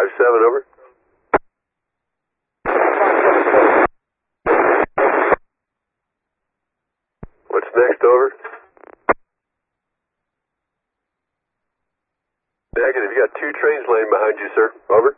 5-7, over. What's next, over? Negative, you got 2 trains laying behind you, sir. Over.